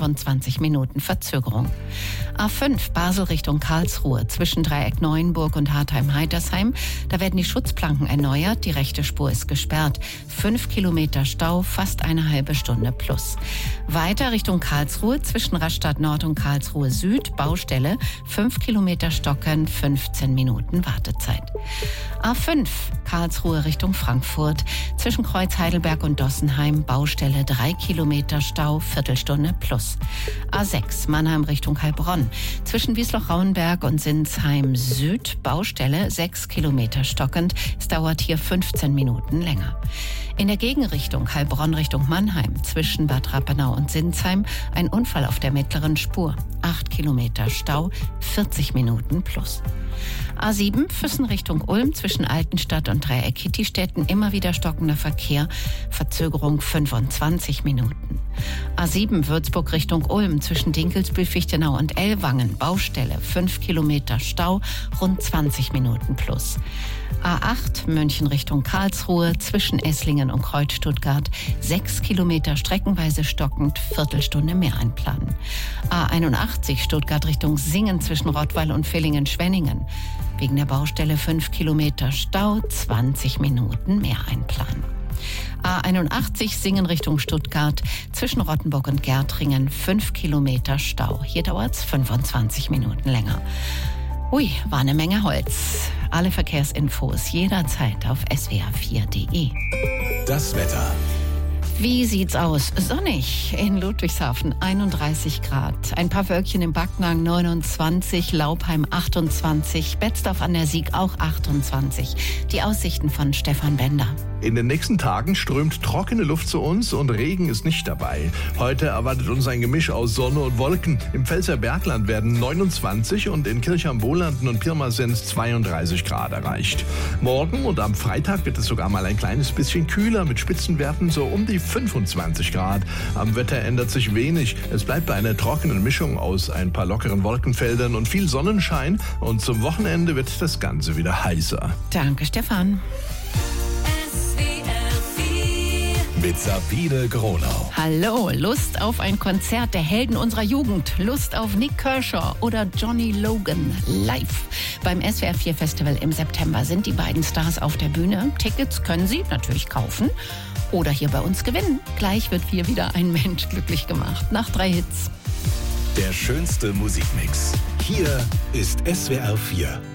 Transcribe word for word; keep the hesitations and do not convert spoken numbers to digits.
fünfundzwanzig Minuten Verzögerung. A fünf Basel Richtung Karlsruhe zwischen Dreieck Neuenburg und Hartheim-Heitersheim. Da werden die Schutzplanken erneuert, die rechte Spur ist gesperrt. Fünf Kilometer Stau, fast eine halbe Stunde plus. Weiter Richtung Karlsruhe zwischen Rastatt Nord und Karlsruhe Süd, Baustelle, fünf Kilometer stockend, fünfzehn Minuten Wartezeit. A fünf Karlsruhe Richtung Frankfurt zwischen Kreuz Heidelberg und Dossenheim, Baustelle, drei Kilometer Stau, Viertelstunde plus. A sechs Mannheim Richtung Heilbronn zwischen Wiesloch-Rauenberg und Sinsheim Süd, Baustelle, sechs Kilometer stockend. Es dauert hier fünfzehn Minuten länger. In der Gegenrichtung Heilbronn Richtung Mannheim zwischen Bad Rappenau und Sinsheim ein Unfall auf der mittleren Spur. acht Kilometer Stau, vierzig Minuten plus. A sieben Füssen Richtung Ulm zwischen Altenstadt und Dreieck Kittistetten immer wieder stockender Verkehr, Verzögerung fünfundzwanzig Minuten. A sieben Würzburg Richtung Ulm zwischen Dinkelsbühl, Fichtenau und Ellwangen, Baustelle, fünf Kilometer Stau, rund zwanzig Minuten plus. A acht München Richtung Karlsruhe zwischen Esslingen und Kreuz Stuttgart, sechs Kilometer streckenweise stockend, Viertelstunde mehr einplanen. A einundachtzig Stuttgart Richtung Singen zwischen Rottweil und Villingen-Schwenningen. Wegen der Baustelle fünf Kilometer Stau, zwanzig Minuten mehr einplanen. A einundachtzig Singen Richtung Stuttgart zwischen Rottenburg und Gärtringen, fünf Kilometer Stau. Hier dauert es fünfundzwanzig Minuten länger. Ui, war eine Menge Holz. Alle Verkehrsinfos jederzeit auf s w r vier punkt d e. Das Wetter. Wie sieht's aus? Sonnig in Ludwigshafen, einunddreißig Grad. Ein paar Wölkchen im Backnang, neunundzwanzig, Laupheim achtundzwanzig, Betzdorf an der Sieg auch achtundzwanzig. Die Aussichten von Stefan Bender. In den nächsten Tagen strömt trockene Luft zu uns und Regen ist nicht dabei. Heute erwartet uns ein Gemisch aus Sonne und Wolken. Im Pfälzer Bergland werden neunundzwanzig und in Kirchheim-Wohllanden und Pirmasens zweiunddreißig Grad erreicht. Morgen und am Freitag wird es sogar mal ein kleines bisschen kühler mit Spitzenwerten so um die fünfundzwanzig Grad. Am Wetter ändert sich wenig. Es bleibt bei einer trockenen Mischung aus ein paar lockeren Wolkenfeldern und viel Sonnenschein. Und zum Wochenende wird das Ganze wieder heißer. Danke, Stefan. Mit Sabine Gronau. Hallo, Lust auf ein Konzert der Helden unserer Jugend, Lust auf Nick Kershaw oder Johnny Logan live. Beim S W R vier Festival im September sind die beiden Stars auf der Bühne. Tickets können Sie natürlich kaufen oder hier bei uns gewinnen. Gleich wird hier wieder ein Mensch glücklich gemacht. Nach drei Hits. Der schönste Musikmix. Hier ist S W R vier.